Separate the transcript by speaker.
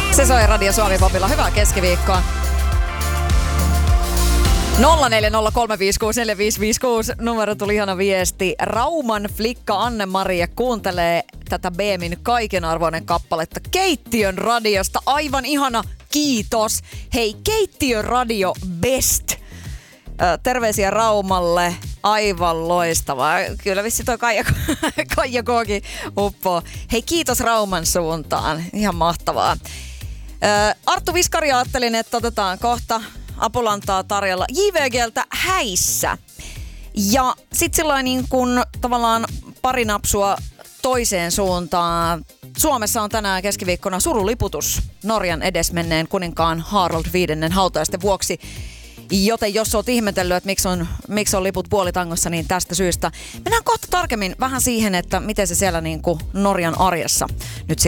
Speaker 1: Se soi Radio Suomi Popilla. Hyvää keskiviikkoa. 0403564556 numero tuli ihana viesti. Rauman flikka Anne-Maria kuuntelee tätä Beemin kaikenarvoinen kappaletta Keittiön radiosta. Aivan ihana, kiitos. Hei, Keittiön radio best. Terveisiä Raumalle. Aivan loistavaa. Kyllä vissi toi Kaija Kookin uppoo. Hei, kiitos Rauman suuntaan. Ihan mahtavaa. Arttu Viskari ajattelin, että otetaan kohta apulantaa tarjolla JVGltä Häissä. Ja sit sillain niin kun tavallaan pari napsua toiseen suuntaan. Suomessa on tänään keskiviikkona suruliputus Norjan edesmenneen kuninkaan Harald V hautajaisten vuoksi. Joten jos oot ihmetellyt, että miksi on liput puolitangossa, niin tästä syystä. Mennään kohta tarkemmin vähän siihen, että miten se siellä niin kuin Norjan arjessa nyt